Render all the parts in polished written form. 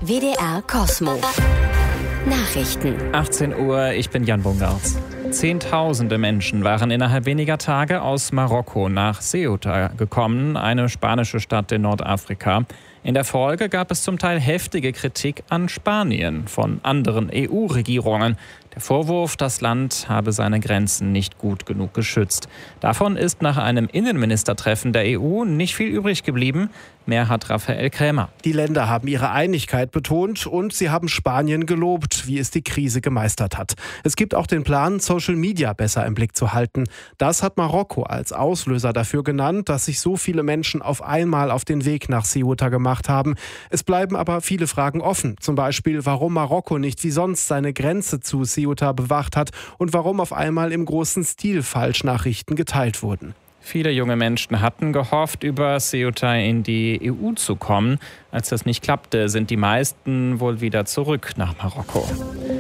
WDR Kosmo. Nachrichten. 18 Uhr, ich bin Jan Bungartz. Zehntausende Menschen waren innerhalb weniger Tage aus Marokko nach Ceuta gekommen, eine spanische Stadt in Nordafrika. In der Folge gab es zum Teil heftige Kritik an Spanien von anderen EU-Regierungen. Der Vorwurf, das Land habe seine Grenzen nicht gut genug geschützt. Davon ist nach einem Innenministertreffen der EU nicht viel übrig geblieben. Mehr hat Raphael Krämer. Die Länder haben ihre Einigkeit betont und sie haben Spanien gelobt, wie es die Krise gemeistert hat. Es gibt auch den Plan, Social Media besser im Blick zu halten. Das hat Marokko als Auslöser dafür genannt, dass sich so viele Menschen auf einmal auf den Weg nach Ceuta gemacht haben. Es bleiben aber viele Fragen offen. Zum Beispiel, warum Marokko nicht wie sonst seine Grenze zu Ceuta bewacht hat und warum auf einmal im großen Stil Falschnachrichten geteilt wurden. Viele junge Menschen hatten gehofft, über Ceuta in die EU zu kommen. Als das nicht klappte, sind die meisten wohl wieder zurück nach Marokko.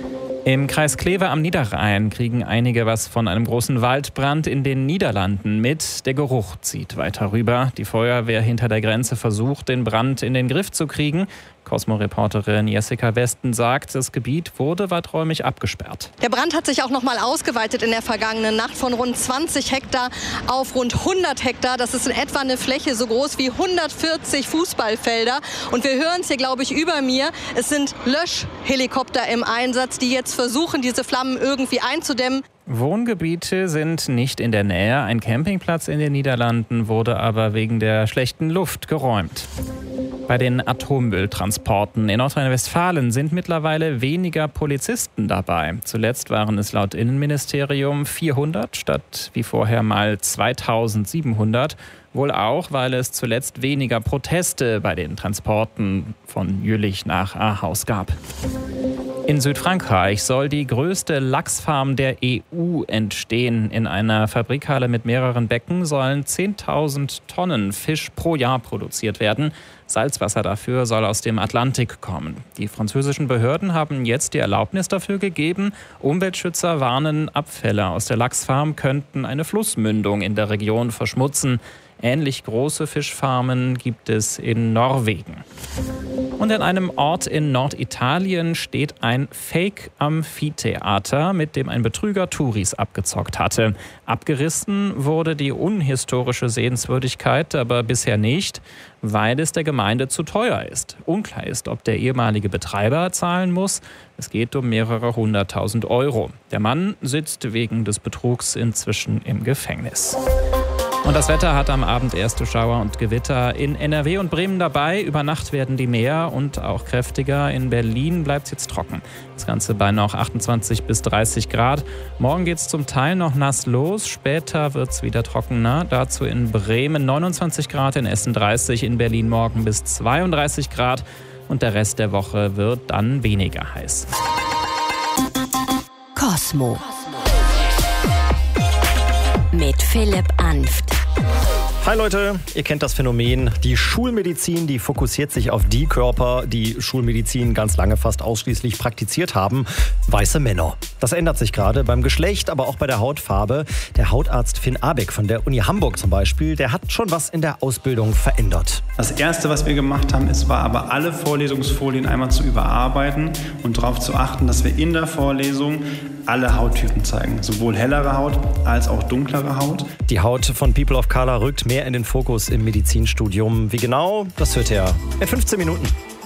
Im Kreis Kleve am Niederrhein kriegen einige was von einem großen Waldbrand in den Niederlanden mit. Der Geruch zieht weiter rüber. Die Feuerwehr hinter der Grenze versucht, den Brand in den Griff zu kriegen. Cosmo-Reporterin Jessica Westen sagt, das Gebiet wurde weiträumig abgesperrt. Der Brand hat sich auch noch mal ausgeweitet in der vergangenen Nacht von rund 20 Hektar auf rund 100 Hektar. Das ist in etwa eine Fläche so groß wie 140 Fußballfelder. Und wir hören es hier, glaube ich, über mir. Es sind Löschhelikopter im Einsatz, die jetzt versuchen, diese Flammen irgendwie einzudämmen. Wohngebiete sind nicht in der Nähe. Ein Campingplatz in den Niederlanden wurde aber wegen der schlechten Luft geräumt. Bei den Atommülltransporten in Nordrhein-Westfalen sind mittlerweile weniger Polizisten dabei. Zuletzt waren es laut Innenministerium 400 statt wie vorher mal 2700. Wohl auch, weil es zuletzt weniger Proteste bei den Transporten von Jülich nach Ahaus gab. In Südfrankreich soll die größte Lachsfarm der EU entstehen. In einer Fabrikhalle mit mehreren Becken sollen 10.000 Tonnen Fisch pro Jahr produziert werden. Salzwasser dafür soll aus dem Atlantik kommen. Die französischen Behörden haben jetzt die Erlaubnis dafür gegeben. Umweltschützer warnen, Abfälle aus der Lachsfarm könnten eine Flussmündung in der Region verschmutzen. Ähnlich große Fischfarmen gibt es in Norwegen. Und in einem Ort in Norditalien steht ein Fake-Amphitheater, mit dem ein Betrüger Touris abgezockt hatte. Abgerissen wurde die unhistorische Sehenswürdigkeit aber bisher nicht, weil es der Gemeinde zu teuer ist. Unklar ist, ob der ehemalige Betreiber zahlen muss. Es geht um mehrere 100.000 Euro. Der Mann sitzt wegen des Betrugs inzwischen im Gefängnis. Und das Wetter hat am Abend erste Schauer und Gewitter in NRW und Bremen dabei. Über Nacht werden die mehr und auch kräftiger. In Berlin bleibt es jetzt trocken. Das Ganze bei noch 28 bis 30 Grad. Morgen geht es zum Teil noch nass los. Später wird es wieder trockener. Dazu in Bremen 29 Grad, in Essen 30, in Berlin morgen bis 32 Grad. Und der Rest der Woche wird dann weniger heiß. Kosmo. Mit Philipp Anft. Hi Leute, ihr kennt das Phänomen. Die Schulmedizin, die fokussiert sich auf die Körper, die Schulmedizin ganz lange fast ausschließlich praktiziert haben. Weiße Männer. Das ändert sich gerade beim Geschlecht, aber auch bei der Hautfarbe. Der Hautarzt Finn Abeck von der Uni Hamburg zum Beispiel, der hat schon was in der Ausbildung verändert. Das Erste, was wir gemacht haben, war aber alle Vorlesungsfolien einmal zu überarbeiten und darauf zu achten, dass wir in der Vorlesung alle Hauttypen zeigen. Sowohl hellere Haut als auch dunklere Haut. Die Haut von People of Color rückt mehr in den Fokus im Medizinstudium. Wie genau, das hört ihr in 15 Minuten.